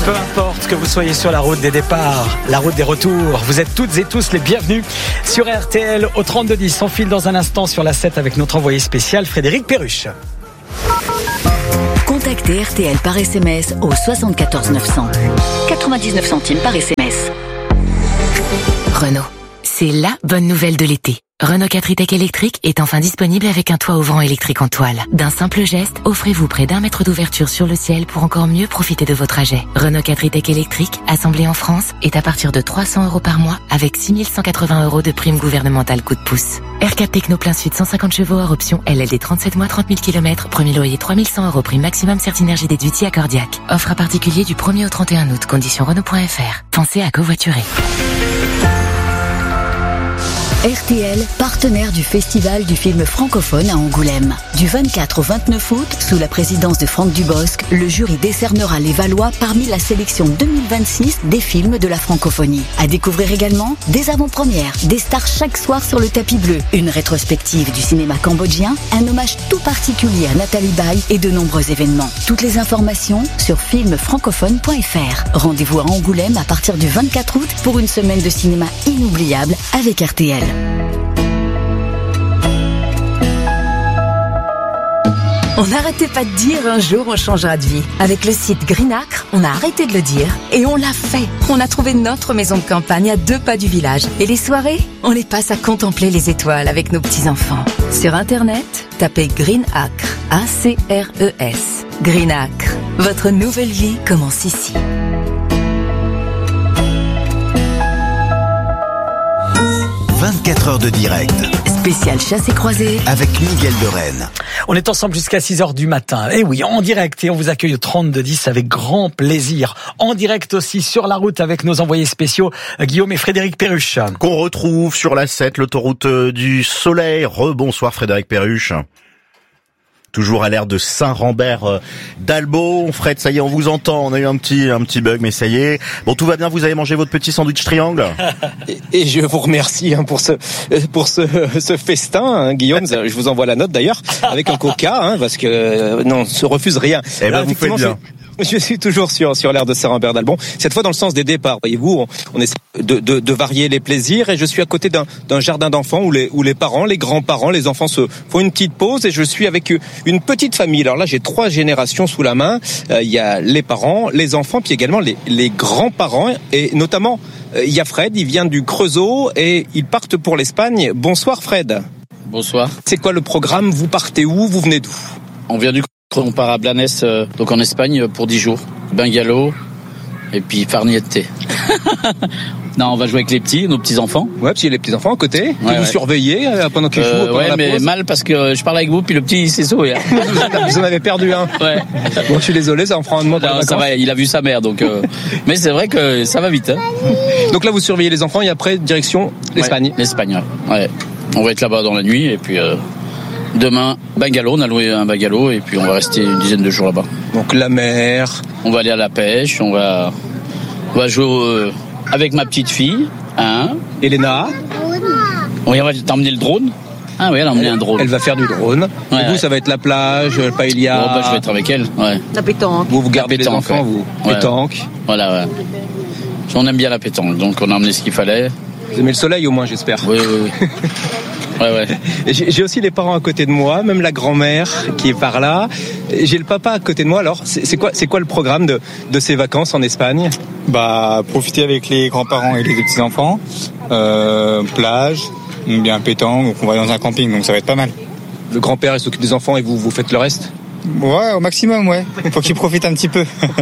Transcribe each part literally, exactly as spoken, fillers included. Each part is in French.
Peu importe que vous soyez sur la route des départs, la route des retours, vous êtes toutes et tous les bienvenus sur R T L au trente-deux dix. On file dans un instant sur la sept avec notre envoyé spécial Frédéric Perruche. Contactez R T L par S M S au soixante-quatorze neuf cents. quatre-vingt-dix-neuf centimes par S M S. Renault, c'est la bonne nouvelle de l'été. Renault quatre e-Tech électrique est enfin disponible avec un toit ouvrant électrique en toile. D'un simple geste, offrez-vous près d'un mètre d'ouverture sur le ciel pour encore mieux profiter de vos trajets. Renault quatre e-Tech électrique, assemblé en France, est à partir de trois cents euros par mois avec six mille cent quatre-vingts euros de prime gouvernementale coup de pouce. R quatre Techno plein sud cent cinquante chevaux hors option L L D trente-sept mois trente mille kilomètres, premier loyer trois mille cent euros prime maximum Certinergie déduite accordiaque. Offre à particulier du premier au trente et un août, conditions Renault point F R. Pensez à covoiturer. R T L, partenaire du Festival du film francophone à Angoulême. Du vingt-quatre au vingt-neuf août, sous la présidence de Franck Dubosc, le jury décernera les Valois parmi la sélection deux mille vingt-six des films de la francophonie. À découvrir également des avant-premières, des stars chaque soir sur le tapis bleu, une rétrospective du cinéma cambodgien, un hommage tout particulier à Nathalie Baye et de nombreux événements. Toutes les informations sur film francophone point F R. Rendez-vous à Angoulême à partir du vingt-quatre août pour une semaine de cinéma inoubliable avec R T L. On n'arrêtait pas de dire un jour on changera de vie. Avec le site Greenacre, on a arrêté de le dire et on l'a fait. On a trouvé notre maison de campagne à deux pas du village. Et les soirées, on les passe à contempler les étoiles avec nos petits-enfants. Sur Internet, tapez Greenacre, A C R E S. Greenacre, votre nouvelle vie commence ici. vingt-quatre heures de direct. Spécial chasse et croisée avec Miguel de Rennes. On est ensemble jusqu'à six heures du matin. Et oui, en direct. Et on vous accueille au trente-deux dix avec grand plaisir. En direct aussi sur la route avec nos envoyés spéciaux Guillaume et Frédéric Perruche. Qu'on retrouve sur la sept, l'autoroute du Soleil. Rebonsoir Frédéric Perruche. Toujours à l'air de Saint-Rambert d'Albo. Fred, ça y est, on vous entend. On a eu un petit, un petit bug, mais ça y est. Bon, tout va bien. Vous avez mangé votre petit sandwich triangle. et, et je vous remercie hein, pour ce, pour ce, ce festin, hein, Guillaume. Je vous envoie la note d'ailleurs avec un coca, hein, parce que euh, non, on se refuse rien. Eh ben, vous faites bien. Je suis toujours sur sur l'air de Saint-Rambert d'Albon. Cette fois dans le sens des départs. Voyez-vous, on, on essaie de, de de varier les plaisirs et je suis à côté d'un d'un jardin d'enfants où les où les parents, les grands-parents, les enfants se font une petite pause et je suis avec une petite famille. Alors là, j'ai trois générations sous la main. Euh, il y a les parents, les enfants, puis également les les grands-parents et notamment euh, il y a Fred. Il vient du Creusot et ils partent pour l'Espagne. Bonsoir Fred. Bonsoir. C'est quoi le programme? Vous partez où? Vous venez d'où? On vient du On part à Blanes, euh, donc en Espagne, pour dix jours. Bungalow, et puis Farniente. Non, on va jouer avec les petits, nos petits-enfants. Ouais, puis il y a les petits-enfants à côté. Ouais, que vous ouais. surveillez euh, pendant qu'ils euh, jouent, pendant ouais, la mais pause. mal parce que je parle avec vous, puis le petit, il s'est sauvé. Hein. Vous en avez perdu un. Ouais. Bon, je suis désolé, ça en prend un moment. Non, ça va, il a vu sa mère, donc... Euh... mais c'est vrai que ça va vite. Hein. Donc là, vous surveillez les enfants et après, direction l'Espagne. Ouais, l'Espagne, ouais. ouais. On va être là-bas dans la nuit, et puis... Euh... Demain, bungalow, on a loué un bungalow et puis on va rester une dizaine de jours là-bas. Donc la mer. On va aller à la pêche, on va, on va jouer euh, avec ma petite fille, hein. Elena. Oui, on va t'emmener le drone. Ah oui, elle a emmené un drone. Elle va faire du drone. Ouais, et vous, ouais. ça va être la plage, le paella. Bon, bah, je vais être avec elle. Ouais. La pétanque. Vous vous gardez La pétanque, les enfants, ouais. vous. Ouais. Pétanque. Voilà, ouais. On aime bien la pétanque, donc on a emmené ce qu'il fallait. Vous aimez le soleil au moins, j'espère. Oui, oui, oui. Ouais, ouais. J'ai, j'ai aussi les parents à côté de moi, même la grand-mère qui est par là. J'ai le papa à côté de moi. Alors, c'est, c'est quoi, c'est quoi le programme de, de ces vacances en Espagne? Bah, profiter avec les grands-parents et les petits-enfants. Euh, plage, bien pétanque, donc on va dans un camping, donc ça va être pas mal. Le grand-père, il s'occupe des enfants et vous, vous faites le reste? Ouais, au maximum, ouais. Faut qu'ils profitent un petit peu.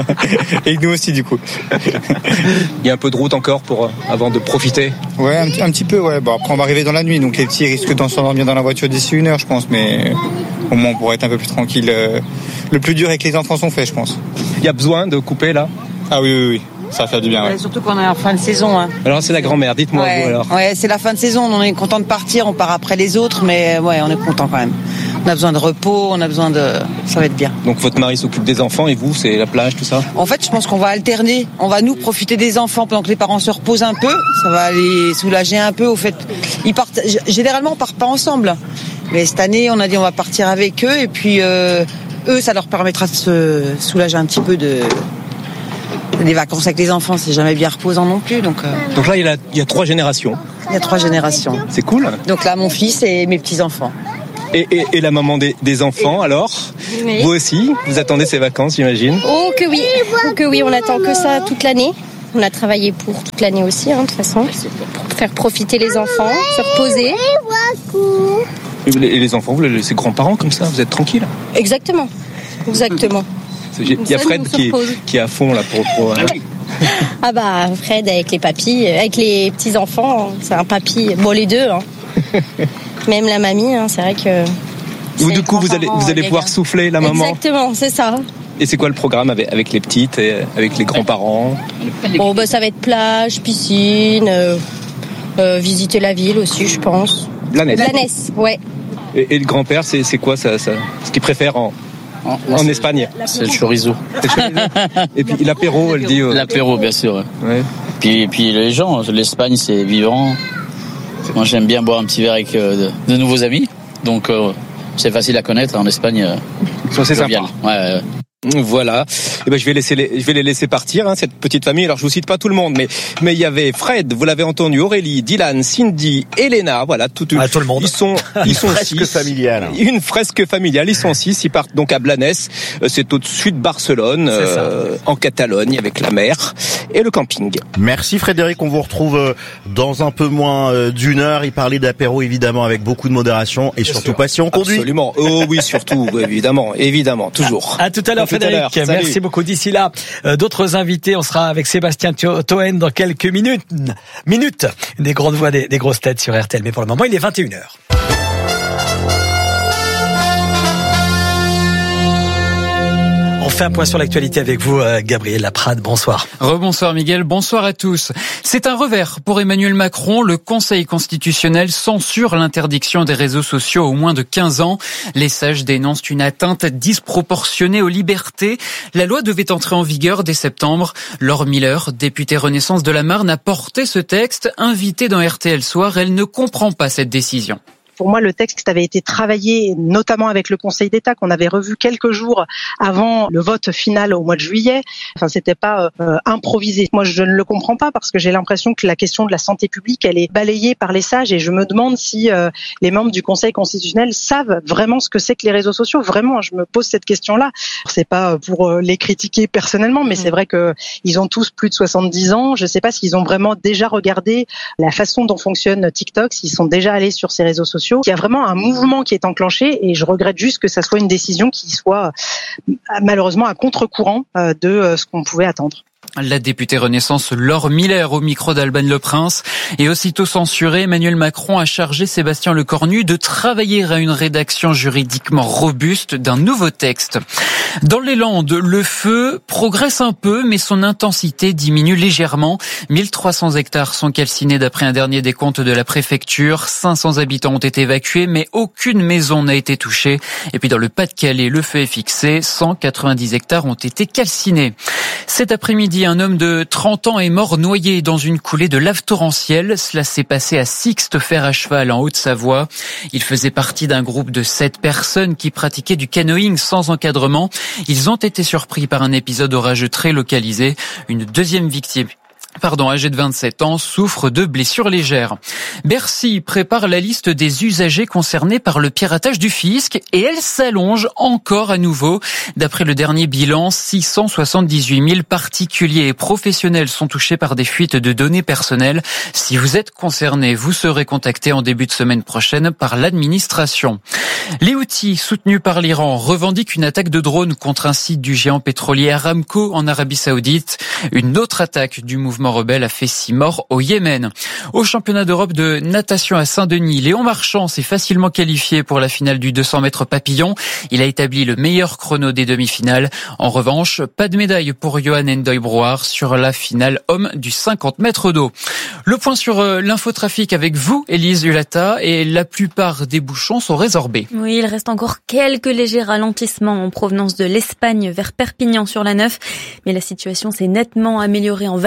Et nous aussi, du coup. Il y a un peu de route encore pour, avant de profiter? Ouais, un, un petit peu, ouais. Bon, après, on va arriver dans la nuit, donc les petits risquent d'en s'endormir dans la voiture d'ici une heure, je pense, mais au moins, on pourra être un peu plus tranquille. Le plus dur est que les enfants sont faits, je pense. Il y a besoin de couper, là? Ah oui, oui, oui. Ça va faire du bien, ouais. Ouais, surtout qu'on est en fin de saison. Hein. Alors, c'est la grand-mère, dites-moi, ouais, vous, alors. Ouais, c'est la fin de saison, on est content de partir, on part après les autres, mais ouais, on est content quand même. On a besoin de repos, on a besoin de... Ça va être bien. Donc votre mari s'occupe des enfants et vous, c'est la plage, tout ça? En fait, je pense qu'on va alterner. On va nous profiter des enfants pendant que les parents se reposent un peu. Ça va les soulager un peu. Au fait, ils partent... Généralement, on part pas ensemble. Mais cette année, on a dit on va partir avec eux. Et puis, euh, eux, ça leur permettra de se soulager un petit peu de... des vacances avec les enfants, c'est jamais bien reposant non plus. Donc, euh... donc là, il y, a, il y a trois générations. Il y a trois générations. C'est cool. Donc là, mon fils et mes petits-enfants. Et, et, et la maman des, des enfants, alors oui. Vous aussi, vous attendez ces vacances, j'imagine? Oh que oui, oh, que oui, on attend que ça toute l'année. On a travaillé pour toute l'année aussi, hein, de toute façon, pour faire profiter les enfants, se reposer. Et les enfants, vous les laissez grands-parents comme ça, vous êtes tranquille? Exactement, exactement. Il y a Fred qui est, qui est à fond là pour... pour euh... Ah bah Fred avec les papis, avec les petits-enfants, c'est un papy, bon les deux, hein. Même la mamie, hein, c'est vrai que... Vous, du coup, vous allez, vous allez pouvoir souffler la maman. Exactement, c'est ça. Et c'est quoi le programme avec, avec les petites et avec les grands-parents? Bon, bah, ça va être plage, piscine, euh, euh, visiter la ville aussi, je pense. Blanès. Blanès, ouais. Et, et le grand-père, c'est, c'est quoi ça, ça, ce qu'il préfère en, en, en c'est, Espagne? C'est le chorizo. C'est le chorizo. Et puis l'apéro, elle dit... Euh... L'apéro, bien sûr. Ouais. Ouais. Puis, puis les gens, l'Espagne, c'est vivant. Moi, j'aime bien boire un petit verre avec euh, de, de nouveaux amis. Donc, euh, c'est facile à connaître en Espagne. Euh, Ils sont assez sympas. Ouais, ouais. Voilà. Et ben je vais laisser les, je vais les laisser partir hein, cette petite famille. Alors je vous cite pas tout le monde, mais mais il y avait Fred, vous l'avez entendu, Aurélie, Dylan, Cindy, Elena, voilà tout, ah, tout le monde. Ils sont ils sont une six. Fresque familiale. Une fresque familiale. Ils sont six. Ils partent donc à Blanès. C'est au-dessus de Barcelone, euh, en Catalogne, avec la mer et le camping. Merci Frédéric. On vous retrouve dans un peu moins d'une heure. Il parlait d'apéro évidemment avec beaucoup de modération et Bien surtout sûr. Pas si on conduit. Absolument. Oh oui, surtout évidemment, évidemment, toujours. À, à tout à l'heure. Frédéric, merci beaucoup. D'ici là, euh, d'autres invités. On sera avec Sébastien Toen dans quelques minutes. Minutes. Des grandes voix, des, des grosses têtes sur R T L. Mais pour le moment, il est vingt et une heures. On fait un point sur l'actualité avec vous, Gabriel Laprade. Bonsoir. Rebonsoir Miguel, bonsoir à tous. C'est un revers pour Emmanuel Macron. Le Conseil constitutionnel censure l'interdiction des réseaux sociaux aux moins de quinze ans. Les sages dénoncent une atteinte disproportionnée aux libertés. La loi devait entrer en vigueur dès septembre. Laure Miller, députée Renaissance de la Marne, a porté ce texte. Invitée dans R T L Soir, elle ne comprend pas cette décision. Pour moi, le texte avait été travaillé notamment avec le Conseil d'État qu'on avait revu quelques jours avant le vote final au mois de juillet. Enfin, c'était pas euh, improvisé. Moi, je ne le comprends pas parce que j'ai l'impression que la question de la santé publique, elle est balayée par les sages et je me demande si euh, les membres du Conseil constitutionnel savent vraiment ce que c'est que les réseaux sociaux. Vraiment, je me pose cette question-là. C'est pas pour euh, les critiquer personnellement, mais mmh. c'est vrai que ils ont tous plus de soixante-dix ans. Je sais pas s'ils ont vraiment déjà regardé la façon dont fonctionne TikTok, s'ils sont déjà allés sur ces réseaux sociaux. Il y a vraiment un mouvement qui est enclenché et je regrette juste que ça soit une décision qui soit malheureusement à contre-courant de ce qu'on pouvait attendre. La députée Renaissance Laure Miller au micro d'Alban Leprince. Et aussitôt censuré, Emmanuel Macron a chargé Sébastien Lecornu de travailler à une rédaction juridiquement robuste d'un nouveau texte. Dans les Landes, le feu progresse un peu, mais son intensité diminue légèrement. mille trois cents hectares sont calcinés d'après un dernier décompte de la préfecture. cinq cents habitants ont été évacués, mais aucune maison n'a été touchée. Et puis dans le Pas-de-Calais, le feu est fixé. cent quatre-vingt-dix hectares ont été calcinés. Cet après-midi, un homme de trente ans est mort noyé dans une coulée de lave torrentielle. Cela s'est passé à Sixte Fer à Cheval en Haute-Savoie. Il faisait partie d'un groupe de sept personnes qui pratiquaient du canoëing sans encadrement. Ils ont été surpris par un épisode orageux très localisé. Une deuxième victime, Pardon, âgé de vingt-sept ans, souffre de blessures légères. Bercy prépare la liste des usagers concernés par le piratage du fisc et elle s'allonge encore à nouveau. D'après le dernier bilan, six cent soixante-dix-huit mille particuliers et professionnels sont touchés par des fuites de données personnelles. Si vous êtes concerné, vous serez contacté en début de semaine prochaine par l'administration. Les Houthis, soutenus par l'Iran, revendiquent une attaque de drone contre un site du géant pétrolier Aramco en Arabie Saoudite. Une autre attaque du mouvement rebelle a fait six morts au Yémen. Au championnat d'Europe de natation à Saint-Denis, Léon Marchand s'est facilement qualifié pour la finale du deux cents mètres papillon. Il a établi le meilleur chrono des demi-finales. En revanche, pas de médaille pour Johan Ndoye-Brouard sur la finale homme du cinquante mètres d'eau. Le point sur l'infotrafic avec vous, Élise Hulata, et la plupart des bouchons sont résorbés. Oui, il reste encore quelques légers ralentissements en provenance de l'Espagne vers Perpignan sur la neuf, mais la situation s'est nettement améliorée en vallée du Rhône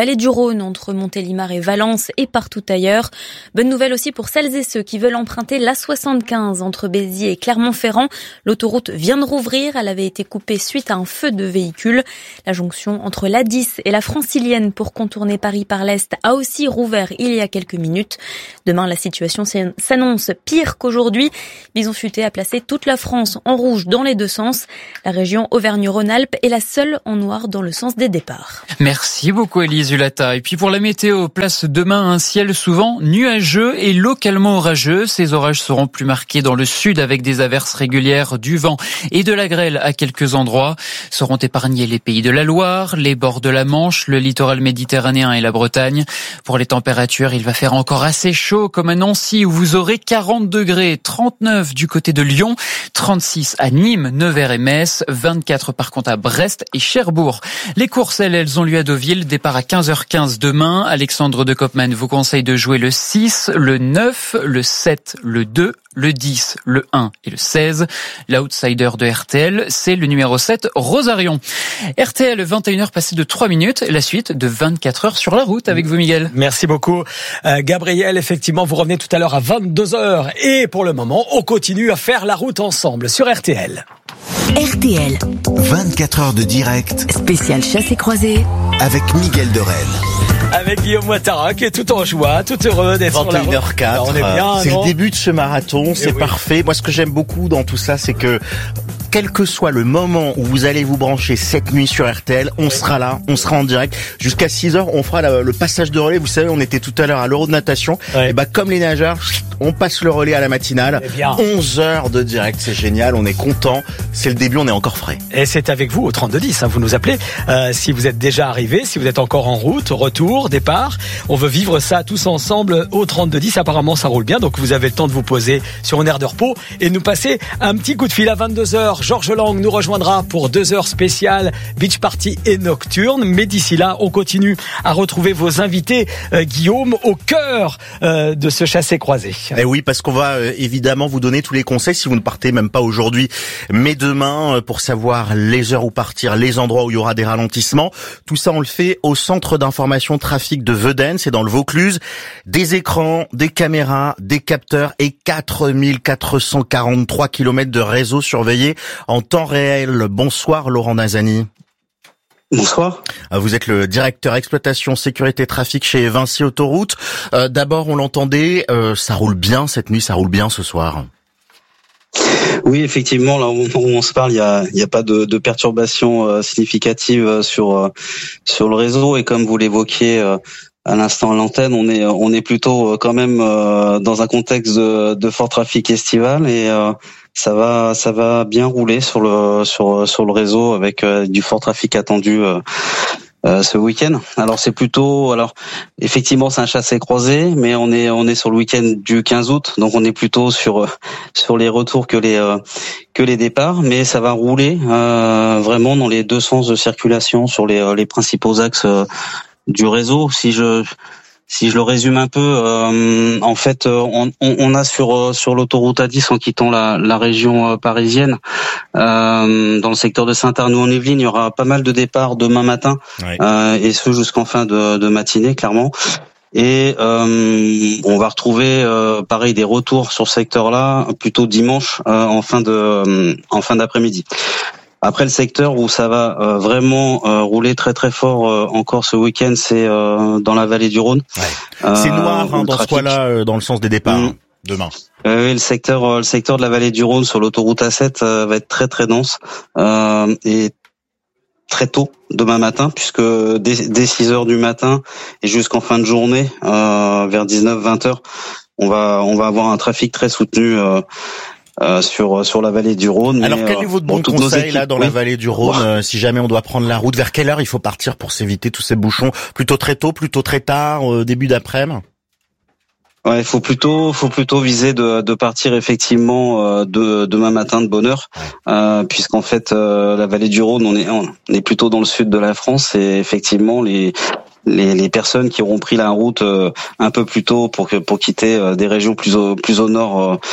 Rhône entre Montélimar et Valence et partout ailleurs. Bonne nouvelle aussi pour celles et ceux qui veulent emprunter l'A soixante-quinze entre Béziers et Clermont-Ferrand. L'autoroute vient de rouvrir, elle avait été coupée suite à un feu de véhicule. La jonction entre l'A dix et la Francilienne pour contourner Paris par l'Est a aussi rouvert il y a quelques minutes. Demain, la situation s'annonce pire qu'aujourd'hui. Bison Futé a placé toute la France en rouge dans les deux sens. La région Auvergne-Rhône-Alpes est la seule en noir dans le sens des départs. Merci beaucoup Élise Ulata. Et puis pour la météo, place demain un ciel souvent nuageux et localement orageux. Ces orages seront plus marqués dans le sud avec des averses régulières, du vent et de la grêle à quelques endroits. Seront épargnés les pays de la Loire, les bords de la Manche, le littoral méditerranéen et la Bretagne. Pour les températures, il va faire encore assez chaud comme à Nancy où vous aurez quarante degrés, trente-neuf du côté de Lyon, trente-six à Nîmes, Nevers et Metz, vingt-quatre par contre à Brest et Cherbourg. Les courses, elles, elles ont lieu à Deauville, départ à quinze heures quinze demain. Alexandre de Koopman vous conseille de jouer le six, le neuf, le sept, le deux, le dix, le un et le seize. L'outsider de R T L, c'est le numéro sept, Rosarion. R T L, vingt et une heures passées de trois minutes. La suite de vingt-quatre heures sur la route avec vous, Miguel. Merci beaucoup, euh, Gabriel. Effectivement, vous revenez tout à l'heure à vingt-deux heures. Et pour le moment, on continue à faire la route ensemble sur R T L. R T L. vingt-quatre heures de direct. Spécial chassé croisé. Avec Miguel de Rennes. Avec Guillaume Ouattara qui est tout en joie, tout heureux d'être sur la route. vingt et une heures quatre. Alors, on est bien, c'est non ? le début de ce marathon, c'est oui. parfait. Moi, ce que j'aime beaucoup dans tout ça, c'est que quel que soit le moment où vous allez vous brancher cette nuit sur R T L, on oui. sera là, on sera en direct. Jusqu'à six heures, on fera la, le passage de relais. Vous savez, on était tout à l'heure à l'Euro de natation. Ouais. Et bah, comme les nageurs, on passe le relais à la matinale. onze heures de direct, c'est génial, on est content. C'est le début, on est encore frais. Et c'est avec vous au trente-deux dix, hein, vous nous appelez. Euh, si vous êtes déjà arrivé, si vous êtes encore en route, retour, départ. On veut vivre ça tous ensemble au trente-deux dix. Apparemment, ça roule bien. Donc, vous avez le temps de vous poser sur une aire de repos et nous passer un petit coup de fil à vingt-deux heures. Georges Lang nous rejoindra pour deux heures spéciales beach party et nocturne. Mais d'ici là, on continue à retrouver vos invités, euh, Guillaume, au cœur euh, de ce chassé-croisé. Et oui, parce qu'on va euh, évidemment vous donner tous les conseils si vous ne partez même pas aujourd'hui, mais demain, euh, pour savoir les heures où partir, les endroits où il y aura des ralentissements. Tout ça, on le fait au centre d'information trafic de Vedène, c'est dans le Vaucluse. Des écrans, des caméras, des capteurs et quatre mille quatre cent quarante-trois kilomètres de réseau surveillé en temps réel. Bonsoir Laurent Nazani. Bonsoir. Vous êtes le directeur exploitation sécurité trafic chez Vinci Autoroute. Euh, d'abord, on l'entendait, euh, ça roule bien cette nuit, ça roule bien ce soir. Oui, effectivement, là où on se parle, il y a, il y a pas de, de perturbations euh, significatives sur euh, sur le réseau et comme vous l'évoquiez euh, à l'instant à l'antenne, on est on est plutôt quand même euh, dans un contexte de, de fort trafic estival et euh, ça va ça va bien rouler sur le sur sur le réseau avec euh, du fort trafic attendu euh, euh, ce week-end. Alors c'est plutôt alors effectivement c'est un chassé-croisé, mais on est on est sur le week-end du quinze août, donc on est plutôt sur sur les retours que les euh, que les départs, mais ça va rouler euh, vraiment dans les deux sens de circulation sur les les principaux axes euh, du réseau. Si je si je le résume un peu, euh, en fait, on, on a sur sur l'autoroute A dix en quittant la, la région parisienne, euh, dans le secteur de Saint-Arnoux-en-Yvelines, il y aura pas mal de départs demain matin, ouais. euh, et ce jusqu'en fin de, de matinée, clairement. Et euh, on va retrouver euh, pareil des retours sur ce secteur-là plutôt dimanche euh, en fin de euh, en fin d'après-midi. Après, le secteur où ça va euh, vraiment euh, rouler très très fort euh, encore ce week-end, c'est euh, dans la vallée du Rhône. Ouais. Euh, c'est noir hein, dans ce coin-là, euh, dans le sens des départs, mmh. demain. Euh, oui, le secteur, euh, le secteur de la vallée du Rhône sur l'autoroute A sept euh, va être très très dense euh, et très tôt demain matin, puisque dès, dès six heures du matin et jusqu'en fin de journée, euh, vers dix-neuf vingt heures, on va on va avoir un trafic très soutenu. Euh, Euh, sur sur la vallée du Rhône. Alors, quel est votre bon conseil là dans oui. la vallée du Rhône euh, si jamais on doit prendre la route, vers quelle heure il faut partir pour s'éviter tous ces bouchons? Plutôt très tôt, plutôt très tard, euh, début d'après-midi? Ouais, faut plutôt faut plutôt viser de de partir effectivement euh, de demain matin de bonne heure, euh, puisqu'en fait euh, la vallée du Rhône, on est on est plutôt dans le sud de la France et effectivement les Les, les personnes qui auront pris la route euh, un peu plus tôt pour que pour quitter euh, des régions plus au plus au nord euh,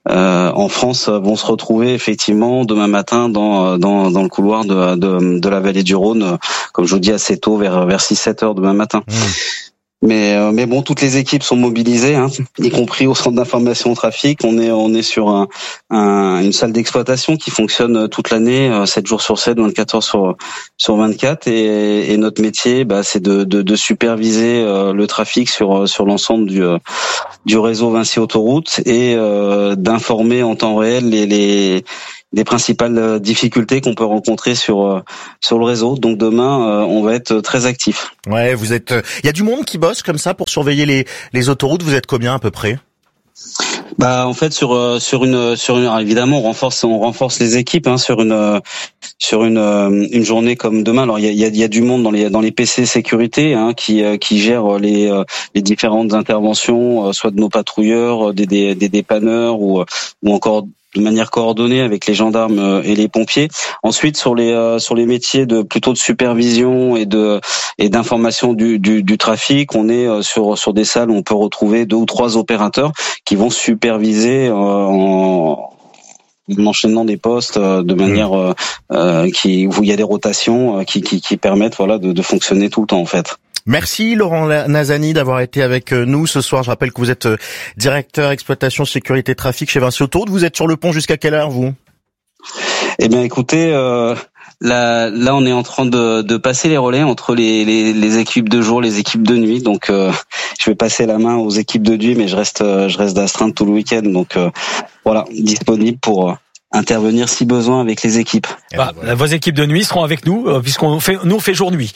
euh, en France vont se retrouver effectivement demain matin dans dans, dans le couloir de, de de la vallée du Rhône, comme je vous dis assez tôt, vers vers six sept heures demain matin. Mmh. Mais euh, mais bon, toutes les équipes sont mobilisées, hein, y compris au centre d'information trafic. On est on est sur un, un une salle d'exploitation qui fonctionne toute l'année, euh, sept jours sur sept, vingt-quatre heures sur sur vingt-quatre. Et, et notre métier, bah, c'est de de, de superviser euh, le trafic sur sur l'ensemble du euh, du réseau Vinci Autoroute et euh, d'informer en temps réel les les des principales difficultés qu'on peut rencontrer sur sur le réseau. Donc demain, on va être très actifs. Ouais, vous êtes. Il y a du monde qui bosse comme ça pour surveiller les les autoroutes. Vous êtes combien à peu près? Bah en fait sur sur une sur une alors évidemment on renforce on renforce les équipes hein, sur une sur une une journée comme demain. Alors il y a il y a, il y a du monde dans les dans les P C sécurité hein, qui qui gèrent les les différentes interventions, soit de nos patrouilleurs, des des, des dépanneurs ou ou encore de manière coordonnée avec les gendarmes et les pompiers. Ensuite, sur les euh, sur les métiers de plutôt de supervision et de et d'information du, du du trafic, on est euh, sur sur des salles où on peut retrouver deux ou trois opérateurs qui vont superviser euh, en en enchaînant des postes euh, de manière euh, euh, qui où il y a des rotations euh, qui, qui qui permettent voilà de, de fonctionner tout le temps en fait. Merci Laurent Nazani d'avoir été avec nous ce soir. Je rappelle que vous êtes directeur exploitation sécurité trafic chez Vinci Autoroute. Vous êtes sur le pont jusqu'à quelle heure vous? Eh bien écoutez, euh, là, là on est en train de, de passer les relais entre les, les, les équipes de jour, les équipes de nuit. Donc euh, je vais passer la main aux équipes de nuit, mais je reste je reste d'astreinte tout le week-end. Donc euh, voilà, disponible pour intervenir si besoin avec les équipes. Bah, voilà. Vos équipes de nuit seront avec nous, euh, puisqu'on fait, nous on fait jour-nuit.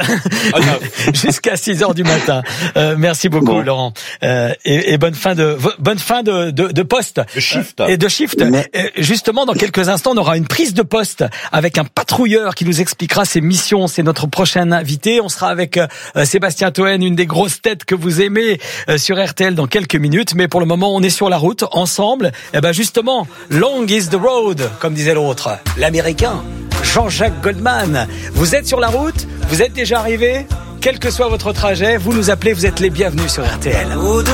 Jusqu'à six heures du matin. Euh, merci beaucoup, bon. Laurent. Euh, et, et bonne fin de, bonne fin de, de, de poste. De shift. Et de shift. Mais... Justement, dans quelques instants, on aura une prise de poste avec un patrouilleur qui nous expliquera ses missions. C'est notre prochain invité. On sera avec euh, Sébastien Toen, une des grosses têtes que vous aimez euh, sur R T L dans quelques minutes. Mais pour le moment, on est sur la route ensemble. Et ben justement, long is the road, comme disait l'autre, l'américain Jean-Jacques Goldman. Vous êtes sur la route, vous êtes déjà arrivé, quel que soit votre trajet, vous nous appelez, vous êtes les bienvenus sur R T L.